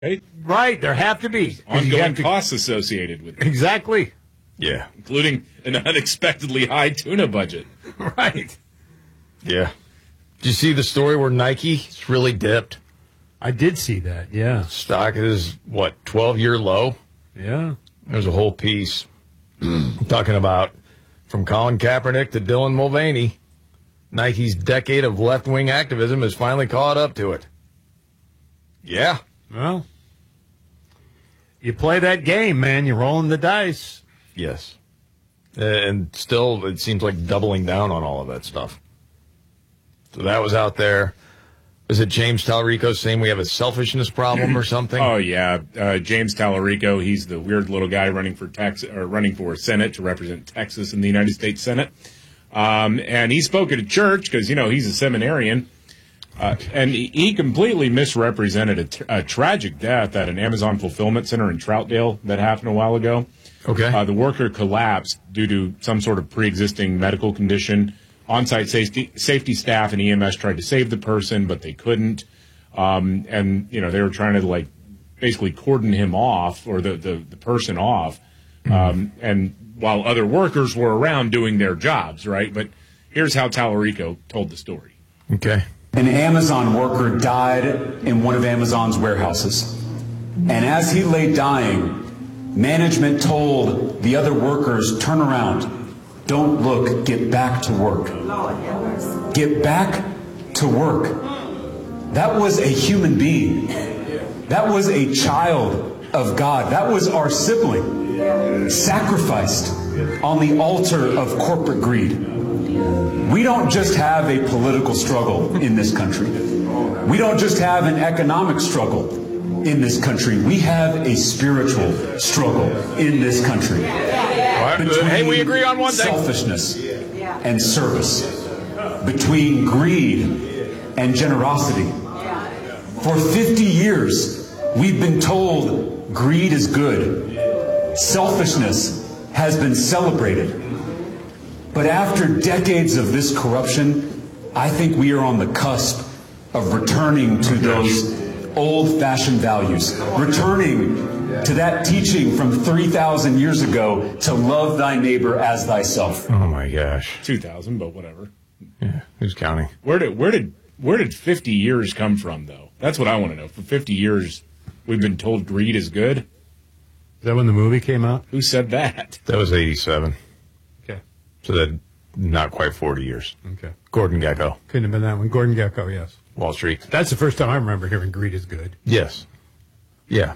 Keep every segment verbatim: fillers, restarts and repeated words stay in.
Right? Right, there have to be. Ongoing to, costs associated with it. Exactly. Yeah. Including an unexpectedly high tuna budget. Right. Yeah. Did you see the story where Nike's really dipped? I did see that, yeah. Stock is, what, twelve-year low? Yeah. There's a whole piece talking about from Colin Kaepernick to Dylan Mulvaney, Nike's decade of left-wing activism has finally caught up to it. Yeah. Well, you play that game, man. You're rolling the dice. Yes. And still, it seems like doubling down on all of that stuff. So that was out there. Is it James Talarico saying we have a selfishness problem or something? Oh yeah, uh, James Talarico. He's the weird little guy running for Tex or running for Senate to represent Texas in the United States Senate. Um, and he spoke at a church because you know he's a seminarian, uh, and he, he completely misrepresented a, t- a tragic death at an Amazon fulfillment center in Troutdale that happened a while ago. Okay. Uh, the worker collapsed due to some sort of pre-existing medical condition. On-site safety, safety staff and E M S tried to save the person, but they couldn't. Um, and, you know, they were trying to, like, basically cordon him off, or the, the, the person off, um, and while other workers were around doing their jobs, right? But here's how Talarico told the story. Okay. An Amazon worker died in one of Amazon's warehouses. And as he lay dying, management told the other workers, turn around. Don't look, get back to work. Get back to work. That was a human being. That was a child of God. That was our sibling, sacrificed on the altar of corporate greed. We don't just have a political struggle in this country. We don't just have an economic struggle in this country. We have a spiritual struggle in this country. Hey, we agree on one thing. Selfishness and service, between greed and generosity. For fifty years, we've been told greed is good. Selfishness has been celebrated. But after decades of this corruption, I think we are on the cusp of returning to those old-fashioned values, returning to that teaching from three thousand years ago to love thy neighbor as thyself. Oh, my gosh. two thousand, but whatever. Yeah, who's counting? Where did where did where did fifty years come from, though? That's what I want to know. For fifty years, we've been told greed is good. Is that when the movie came out? Who said that? That was eighty-seven. Okay. So that not quite forty years. Okay. Gordon Gekko. Couldn't have been that one. Gordon Gekko, yes. Wall Street. That's the first time I remember hearing greed is good. Yes. Yeah.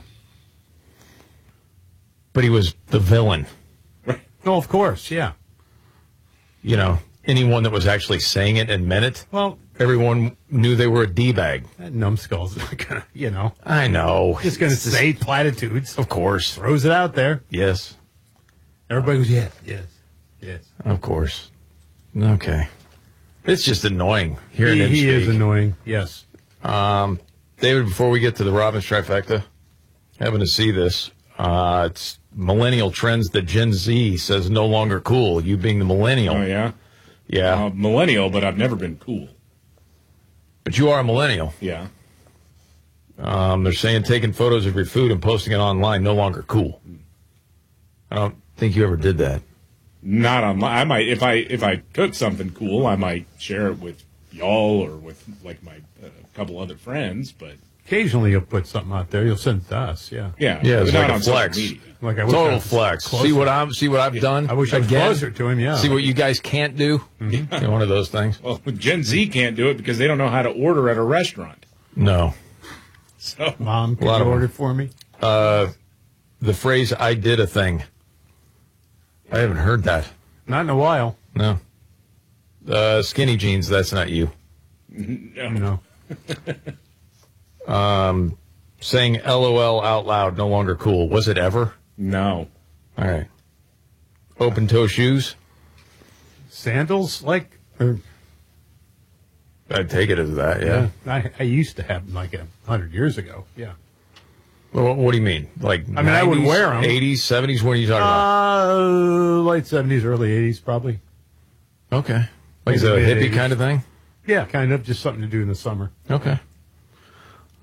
But he was the villain. Oh, of course, yeah. You know, anyone that was actually saying it and meant it, Well, everyone knew they were a D-bag. that numbskull's gonna, you know, I know. just going to say platitudes. Of course. Throws it out there. Yes. Everybody goes, yes, yes, yes. Of course. Okay. It's just annoying hearing He, him he speak. is annoying, yes. Um, David, before we get to the Robbins trifecta, having to see this, uh, it's millennial trends that Gen Z says no longer cool. You being the millennial. Oh, yeah? Yeah. Uh, millennial, but I've never been cool. But you are a millennial. Yeah. Um, they're saying taking photos of your food and posting it online no longer cool. I don't think you ever did that. Not online. I might, if I if I cook something cool, I might share it with y'all or with, like, my uh, couple other friends, but... Occasionally you'll put something out there. You'll send it to us, yeah. Yeah, Yeah, it's but like not a on social flex. media. Like I wish I Total was flex. closer. See what I'm. See what I've done. I wish I was again? closer to him, yeah. See what you guys can't do. Mm-hmm. Yeah, one of those things. Well, Gen Z can't do it because they don't know how to order at a restaurant. No. So Mom, can A lot you of order them. for me? Uh, the phrase "I did a thing." I haven't heard that. Not in a while. No. Uh, skinny jeans. That's not you. no. No. Um, saying "LOL" out loud no longer cool. Was it ever? No. All right. Open toe shoes. Sandals, like, or, I'd take it as that. Yeah. I, I used to have them like a hundred years ago. Yeah. Well, what do you mean? Like, I mean, I would wear 'em. eighties, seventies. What are you talking about? Uh, late seventies, early eighties, probably. Okay. Like, is it a Maybe hippie mid-eighties. kind of thing? Yeah, kind of. Just something to do in the summer. Okay.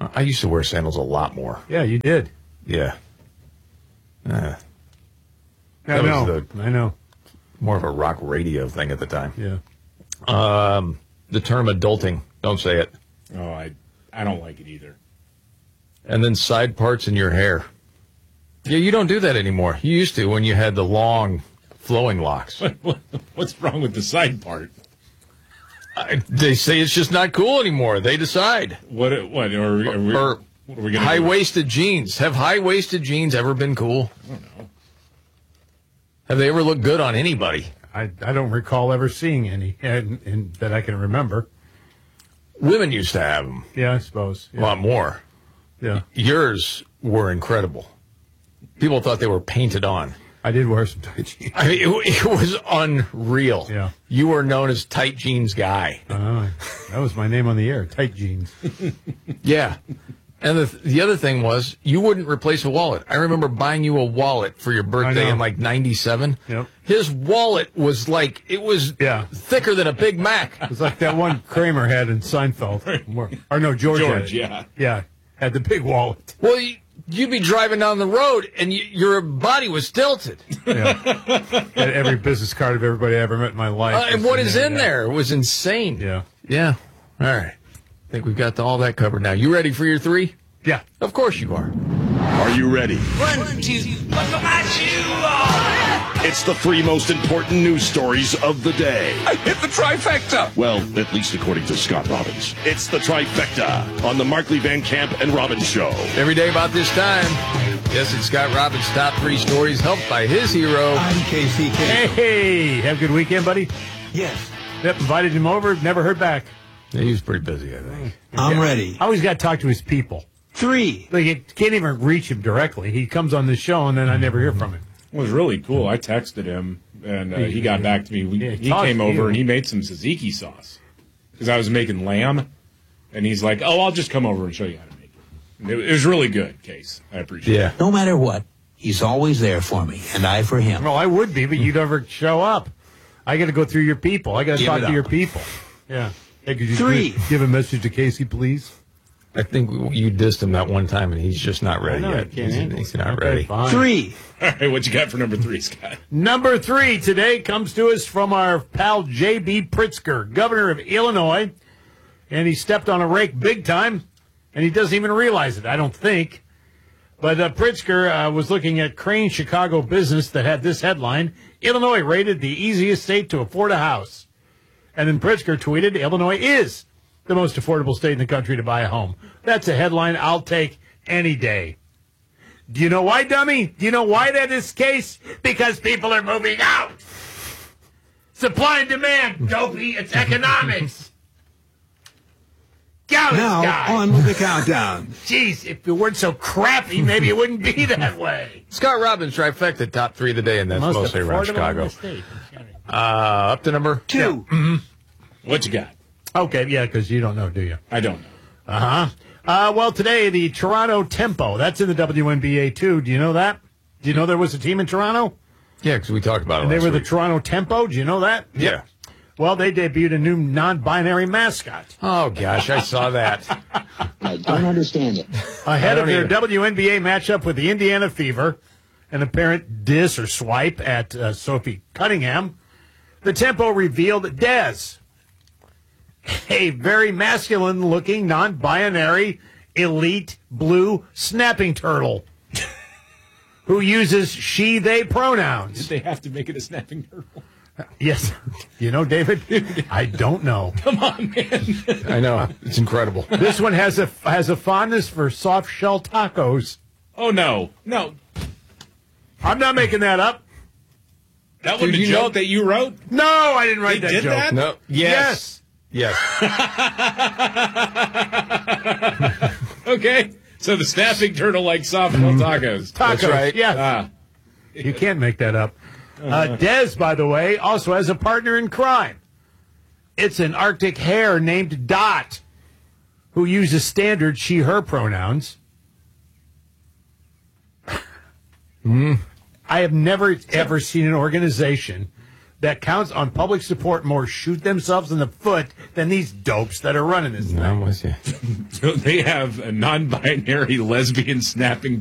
I used to wear sandals a lot more. Yeah, you did. Yeah. Uh, I That was know. the- I know. more of a rock radio thing at the time. Yeah. Um, the term adulting. Don't say it. Oh, I I don't like it either. And then side parts in your hair. Yeah, you don't do that anymore. You used to when you had the long, flowing locks. What's wrong with the side part? I, they say it's just not cool anymore. They decide. What? What? Are we, are we, Or what are we gonna do? high-waisted jeans. Have high-waisted jeans ever been cool? I don't know. Have they ever looked good on anybody? I, I don't recall ever seeing any and, and that I can remember. Women used to have them Yeah, I suppose. a Yeah. lot more. yeah. Yours were incredible. People thought they were painted on. I did wear some tight jeans. I mean, it, it was unreal. Yeah. You were known as tight jeans guy. Uh, that was my name on the air, tight jeans. Yeah. And the the other thing was, you wouldn't replace a wallet. I remember buying you a wallet for your birthday know. in like ninety-seven. Yep. His wallet was like, it was Yeah. thicker than a Big Mac. It was like that one Kramer had in Seinfeld. Or, or no, George. had George, it. yeah. Yeah, had the big wallet. Well, you, you'd be driving down the road and y your body was tilted. Yeah. Had every business card of everybody I ever met in my life. Uh, and what is in Yeah. there? It was insane. Yeah. Yeah. All right. I think we've got all that covered now. You ready for your three? Yeah. Of course you are. Are you ready? One, two, buckle my shoe on. It's the three most important news stories of the day. I hit the trifecta. Well, at least according to Scott Robbins. It's the trifecta on the Markley Van Camp and Robbins Show. Every day about this time. Yes, it's Scott Robbins' top three stories, helped by his hero. I'm K C K. Hey, have a good weekend, buddy. Yes, Yep, invited him over, never heard back. He was pretty busy, I think. I'm ready. I always got to talk to his people. Three. Like, you can't even reach him directly. He comes on the show, and then I never hear from him. It was really cool. I texted him, and uh, he got back to me. We, Yeah, he talk came to over you. and he made some tzatziki sauce because I was making lamb, and he's like, "Oh, I'll just come over and show you how to make it." And it, it was really good, Case. I appreciate Yeah. it. No matter what, he's always there for me, and I for him. Well, I would be, but you never show up. I got to go through your people. I got to Give talk it to up. your people. Yeah. Hey, could you Three. give- give a message to Casey, please? I think you dissed him that one time, and he's just not ready No, I yet. can't He's, handle he's it. not Okay, ready. fine. Three. All right, what you got for number three, Scott? Number three today comes to us from our pal J B. Pritzker, governor of Illinois. And he stepped on a rake big time, and he doesn't even realize it, I don't think. But uh, Pritzker uh, was looking at Crane Chicago Business that had this headline, Illinois rated the easiest state to afford a house. And then Pritzker tweeted, Illinois is the most affordable state in the country to buy a home. That's a headline I'll take any day. Do you know why, dummy? Do you know why that is the case? Because people are moving out. Supply and demand, dopey. It's economics. Go, this Now, guy. on with the countdown. Jeez, if it weren't so crappy, maybe it wouldn't be that way. Scott Robbins, trifecta, top three of the day, and that's Most mostly around affordable in Chicago. the state. Uh, up to number Two. What you got? Okay, yeah, because you don't know, do you? I don't know. Uh-huh. Uh, well, today, the Toronto Tempo. That's in the W N B A, too. Do you know that? Do you know there was a team in Toronto? Yeah, because we talked about it And they last were the week. Toronto Tempo. Do you know that? Yeah. Well, they debuted a new non-binary mascot. Oh, gosh, I saw that. I don't understand it. Ahead I of don't their either. W N B A matchup with the Indiana Fever, an apparent diss or swipe at uh, Sophie Cunningham, the Tempo revealed Dez, a very masculine-looking, non-binary, elite blue snapping turtle who uses she-they pronouns. They have to make it a snapping turtle. Yes. You know, David, I don't know. Come on, man. I know. It's incredible. This one has a has a fondness for soft shell tacos. Oh no, no. I'm not making that up. That was Dude, the you joke know- that you wrote. No, I didn't write They that did joke. that? No. Yes. Yes. Okay, so the snapping turtle likes soft shell tacos. Tacos. That's right. Yes. Ah, You can't make that up. Uh, Dez, by the way, also has a partner in crime. It's an Arctic hare named Dot, who uses standard she-her pronouns. I have never, ever seen an organization that counts on public support more shoot themselves in the foot than these dopes that are running this thing. I'm with you. So they have a non-binary lesbian snapping